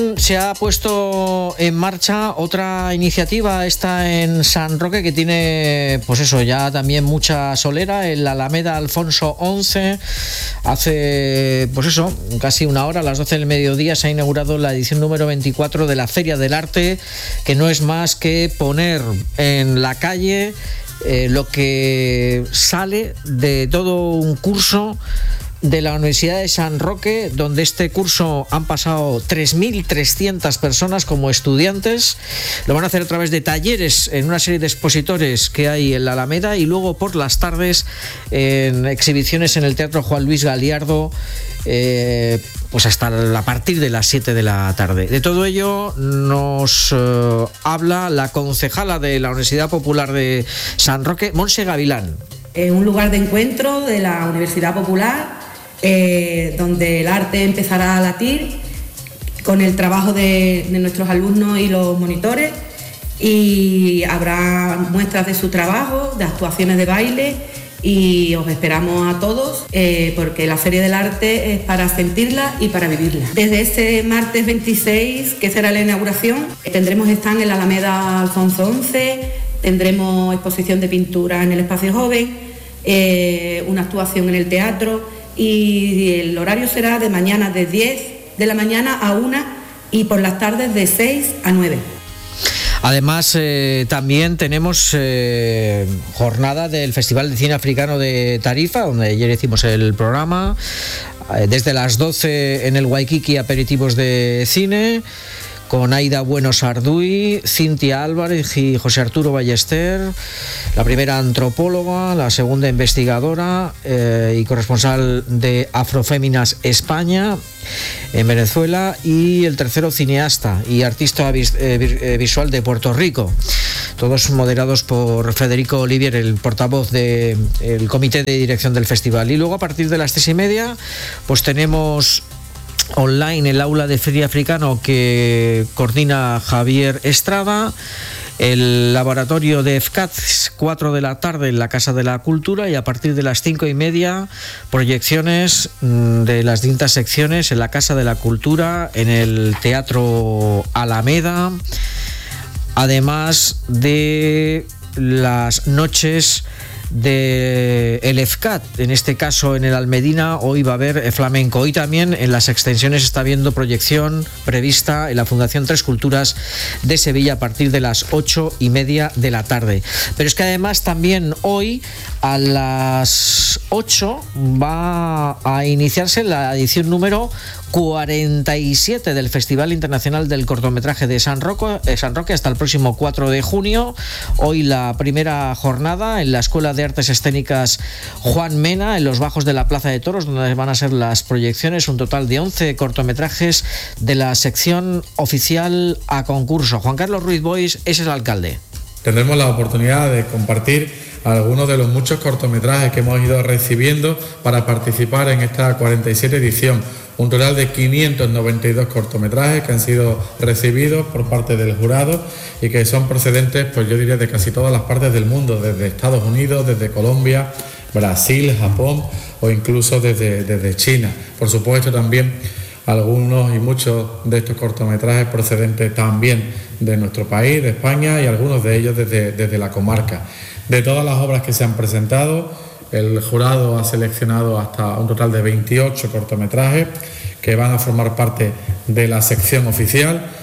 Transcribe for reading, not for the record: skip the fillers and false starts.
Se ha puesto en marcha otra iniciativa, esta en San Roque, que tiene, pues eso, ya también mucha solera, en la Alameda Alfonso XI. Hace, pues eso, casi una hora, a las 12 del mediodía, se ha inaugurado la edición número 24 de la Feria del Arte, que no es más que poner en la calle lo que sale de todo un curso de la Universidad de San Roque, donde este curso han pasado 3.300 personas como estudiantes. Lo van a hacer a través de talleres en una serie de expositores que hay en la Alameda, y luego por las tardes en exhibiciones en el Teatro Juan Luis Galiardo, pues hasta a partir de las 7 de la tarde. De todo ello nos habla la concejala de la Universidad Popular de San Roque, Montse Gavilán. Un lugar de encuentro de la Universidad Popular, donde el arte empezará a latir con el trabajo de nuestros alumnos y los monitores, y habrá muestras de su trabajo, de actuaciones de baile, y os esperamos a todos porque la Feria del Arte es para sentirla y para vivirla. Desde este martes 26, que será la inauguración, tendremos stand en la Alameda Alfonso XI, tendremos exposición de pintura en el Espacio Joven, una actuación en el teatro, y el horario será de mañana de 10 de la mañana a 1 y por las tardes de 6 a 9. Además, también tenemos jornada del Festival de Cine Africano de Tarifa, donde ayer hicimos el programa. Desde las 12 en el Waikiki, aperitivos de cine, con Aida Bueno Sarduy, Cintia Álvarez y José Arturo Ballester, la primera antropóloga, la segunda investigadora y corresponsal de Afroféminas España en Venezuela, y el tercero cineasta y artista visual de Puerto Rico. Todos moderados por Federico Olivier, el portavoz del comité de dirección del festival. Y luego a partir de las 3:30 pues tenemos online el aula de Feria Africano, que coordina Javier Estrada, el laboratorio de FCATS, 4 de la tarde en la Casa de la Cultura, y a partir de las 5:30 proyecciones de las distintas secciones en la Casa de la Cultura, en el Teatro Alameda, además de las noches de el EFCAT, en este caso en el Almedina. Hoy va a haber flamenco. Hoy también en las extensiones está habiendo proyección prevista en la Fundación Tres Culturas de Sevilla a partir de las 8:30 de la tarde. Pero es que además también hoy a las 8 va a iniciarse la edición número 47 del Festival Internacional del Cortometraje de San Roque hasta el próximo 4 de junio. Hoy la primera jornada en la Escuela de Artes Escénicas Juan Mena, en los bajos de la Plaza de Toros, donde van a ser las proyecciones, un total de 11 cortometrajes de la sección oficial a concurso. Juan Carlos Ruiz Boix es el alcalde. Tendremos la oportunidad de compartir algunos de los muchos cortometrajes que hemos ido recibiendo para participar en esta 47 edición. Un total de 592 cortometrajes que han sido recibidos por parte del jurado y que son procedentes, pues yo diría, de casi todas las partes del mundo, desde Estados Unidos, desde Colombia, Brasil, Japón o incluso desde China. Por supuesto, también algunos y muchos de estos cortometrajes procedentes también de nuestro país, de España, y algunos de ellos desde la comarca. De todas las obras que se han presentado, el jurado ha seleccionado hasta un total de 28 cortometrajes que van a formar parte de la sección oficial.